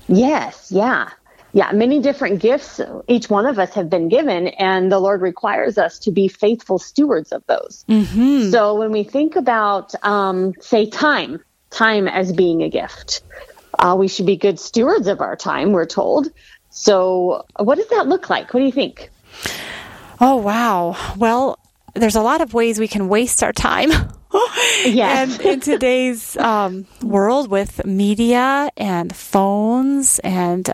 Yes, yeah. Yeah, many different gifts each one of us have been given, and the Lord requires us to be faithful stewards of those. Mm-hmm. So when we think about, say, time as being a gift, we should be good stewards of our time, we're told. So what does that look like? What do you think? Oh, wow. Well, there's a lot of ways we can waste our time. Yes. And in today's world with media and phones and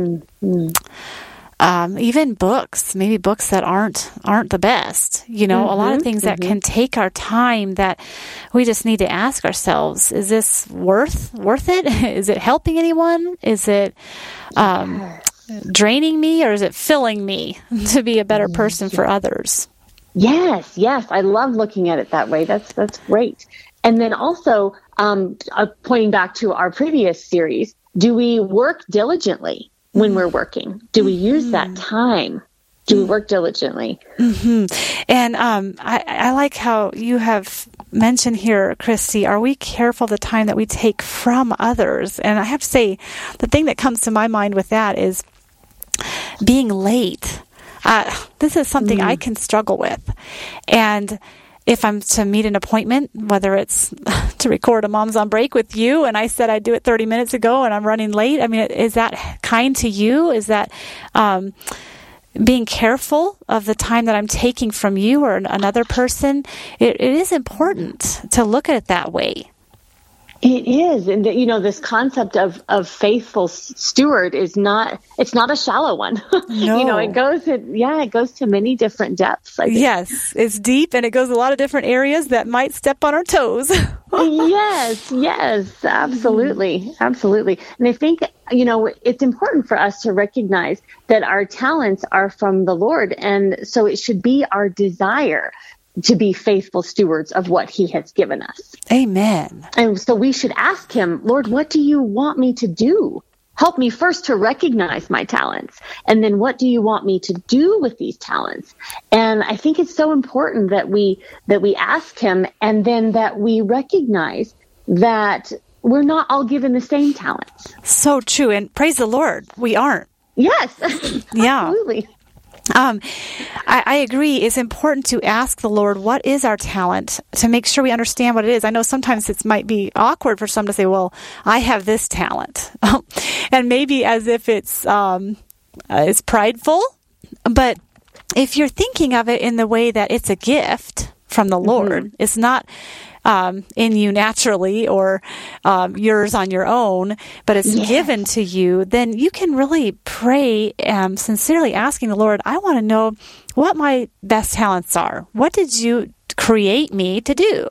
even books, maybe books that aren't the best, a lot of things that can take our time that we just need to ask ourselves, is this worth it? Is it helping anyone? Is it draining me, or is it filling me to be a better person for others? Yes. I love looking at it that way. That's great. And then also, pointing back to our previous series, do we work diligently when we're working? Do we use that time? Do we work diligently? Mm-hmm. And I like how you have mentioned here, Christy, are we careful the time that we take from others? And I have to say, the thing that comes to my mind with that is being late. This is something I can struggle with. And if I'm to meet an appointment, whether it's to record a Moms on Break with you, and I said I'd do it 30 minutes ago and I'm running late, I mean, is that kind to you? Is that being careful of the time that I'm taking from you or another person? It is important to look at it that way. It is. And, this concept of faithful steward it's not a shallow one. No. It goes to many different depths. I think. Yes, it's deep, and it goes a lot of different areas that might step on our toes. Yes, absolutely. Absolutely. And I think, it's important for us to recognize that our talents are from the Lord. And so it should be our desire to be faithful stewards of what he has given us. Amen. And so we should ask him, Lord, what do you want me to do? Help me first to recognize my talents. And then what do you want me to do with these talents? And I think it's so important that we ask him, and then that we recognize that we're not all given the same talents. So true. And praise the Lord, we aren't. Yes. Yeah. Absolutely. I agree. It's important to ask the Lord, what is our talent, to make sure we understand what it is. I know sometimes it might be awkward for some to say, well, I have this talent. And maybe as if it's prideful. But if you're thinking of it in the way that it's a gift from the Lord, it's not in you naturally or yours on your own, but it's given to you, then you can really pray sincerely asking the Lord, I want to know what my best talents are. What did you create me to do?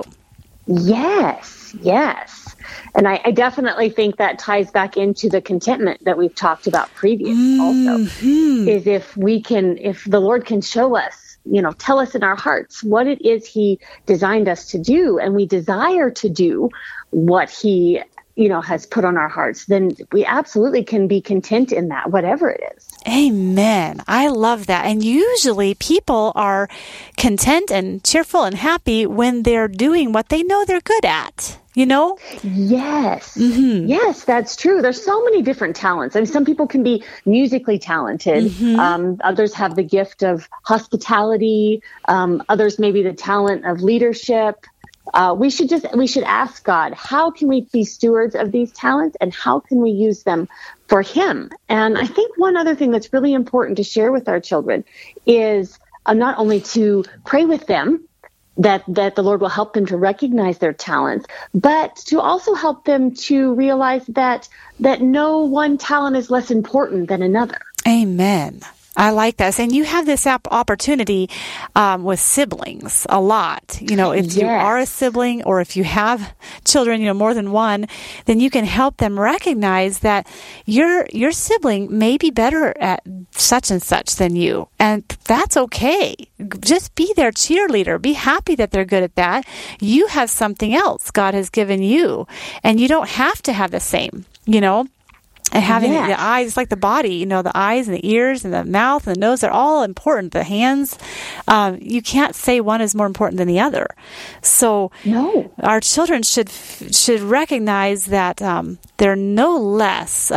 Yes. And I definitely think that ties back into the contentment that we've talked about previously also, is if the Lord can show us, tell us in our hearts what it is he designed us to do, and we desire to do what he, has put on our hearts, then we absolutely can be content in that, whatever it is. Amen. I love that. And usually people are content and cheerful and happy when they're doing what they know they're good at. Yes. Yes, that's true. There's so many different talents. I mean, some people can be musically talented. Others have the gift of hospitality. Others maybe the talent of leadership. We should ask God, how can we be stewards of these talents, and how can we use them for him? And I think one other thing that's really important to share with our children is not only to pray with them, that the Lord will help them to recognize their talents, but to also help them to realize that no one talent is less important than another. Amen. I like that. And you have this opportunity with siblings a lot. If you are a sibling, or if you have children, more than one, then you can help them recognize that your sibling may be better at such and such than you. And that's okay. Just be their cheerleader. Be happy that they're good at that. You have something else God has given you, and you don't have to have the same, And having the eyes, it's like the body, the eyes and the ears and the mouth and the nose are all important. The hands, you can't say one is more important than the other. So our children should recognize that they're no less